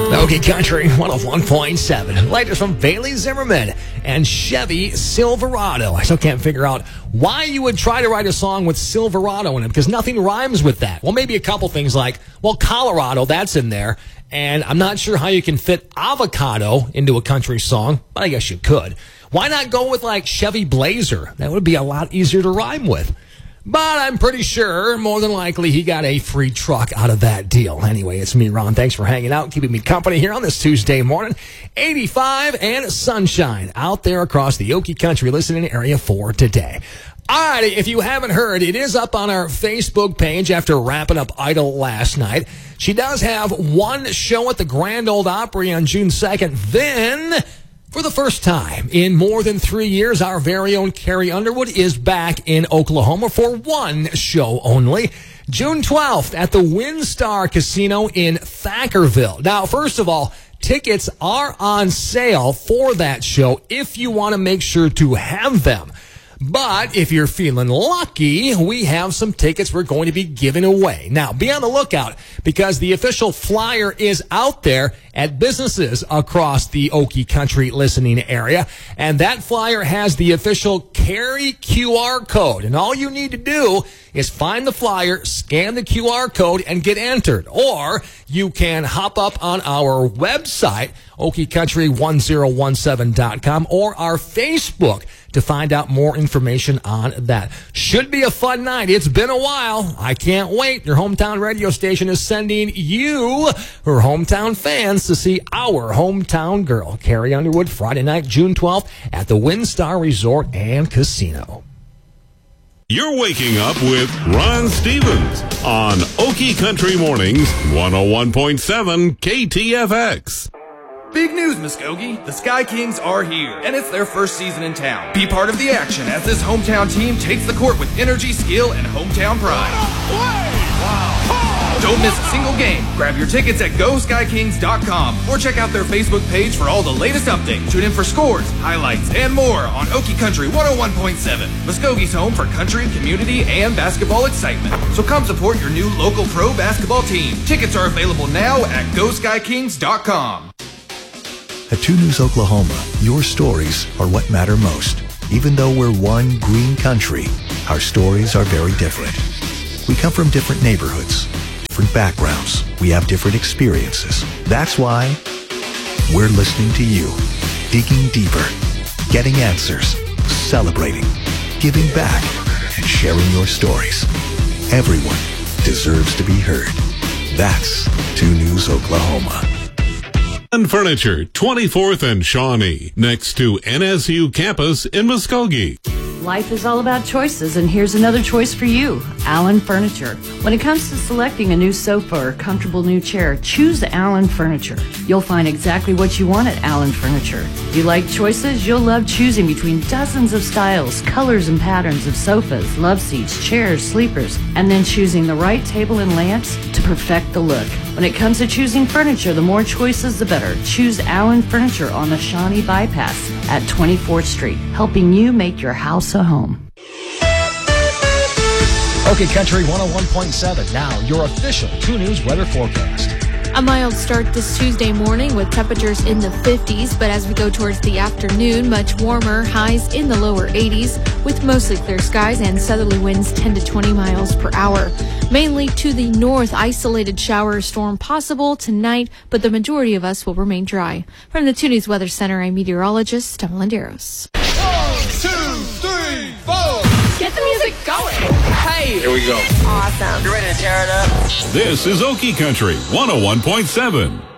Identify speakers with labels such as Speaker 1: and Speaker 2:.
Speaker 1: Okie Country 101.7. Latest from Bailey Zimmerman and Chevy Silverado. I still can't figure out why you would try to write a song with Silverado in it, because nothing rhymes with that. Well, maybe a couple things like, well, Colorado, that's in there. And I'm not sure how you can fit avocado into a country song, but I guess you could. Why not go with like Chevy Blazer? That would be a lot easier to rhyme with. But I'm pretty sure, more than likely, he got a free truck out of that deal. Anyway, it's me, Ron. Thanks for hanging out, keeping me company here on this Tuesday morning. 85 and sunshine out there across the Okie Country listening area for today. All right, if you haven't heard, it is up on our Facebook page after wrapping up Idol last night. She does have one show at the Grand Ole Opry on June 2nd. Then, for the first time in more than 3 years, our very own Carrie Underwood is back in Oklahoma for one show only. June 12th at the WinStar Casino in Thackerville. Now, first of all, tickets are on sale for that show if you want to make sure to have them. But if you're feeling lucky, we have some tickets we're going to be giving away. Now, be on the lookout because the official flyer is out there at businesses across the Okie Country listening area. And that flyer has the official Carrie QR code. And all you need to do is find the flyer, scan the QR code, and get entered. Or you can hop up on our website, OkieCountry1017.com, or our Facebook to find out more information on that. Should be a fun night. It's been a while. I can't wait. Your hometown radio station is sending you, her hometown fans, to see our hometown girl, Carrie Underwood, Friday night, June 12th at the WinStar Resort and Casino.
Speaker 2: You're waking up with Ron Stevens on Okie Country Mornings, 101.7 KTFX.
Speaker 3: Big news, Muskogee. The Sky Kings are here, and it's their first season in town. Be part of the action as this hometown team takes the court with energy, skill, and hometown pride. Wow. Don't miss a single game. Grab your tickets at GoSkyKings.com or check out their Facebook page for all the latest updates. Tune in for scores, highlights, and more on Okie Country 101.7, Muskogee's home for country, community, and basketball excitement. So come support your new local pro basketball team. Tickets are available now at GoSkyKings.com.
Speaker 4: At 2 News Oklahoma, your stories are what matter most. Even though we're one green country, our stories are very different. We come from different neighborhoods, different backgrounds. We have different experiences. That's why we're listening to you, digging deeper, getting answers, celebrating, giving back, and sharing your stories. Everyone deserves to be heard. That's 2 News Oklahoma.
Speaker 2: Furniture, 24th and Shawnee, next to NSU campus in Muskogee.
Speaker 5: Life is all about choices, and here's another choice for you, Allen Furniture. When it comes to selecting a new sofa or comfortable new chair, choose Allen Furniture. You'll find exactly what you want at Allen Furniture. If you like choices, you'll love choosing between dozens of styles, colors, and patterns of sofas, love seats, chairs, sleepers, and then choosing the right table and lamps to perfect the look. When it comes to choosing furniture, the more choices, the better. Choose Allen Furniture on the Shawnee Bypass at 24th Street, helping you make your house a home.
Speaker 1: Okie Country 101.7. Now, your official 2 News weather forecast.
Speaker 6: A mild start this Tuesday morning with temperatures in the 50s, but as we go towards the afternoon, much warmer, highs in the lower 80s, with mostly clear skies and southerly winds 10 to 20 miles per hour. Mainly to the north, isolated shower or storm possible tonight, but the majority of us will remain dry. From the 2 News Weather Center, I'm meteorologist Tom Landeros.
Speaker 7: 1, 2, 3, 4.
Speaker 6: Get the music going.
Speaker 7: Hey,
Speaker 8: here we go.
Speaker 6: Awesome.
Speaker 7: You ready to tear it up?
Speaker 2: This is Okie Country 101.7.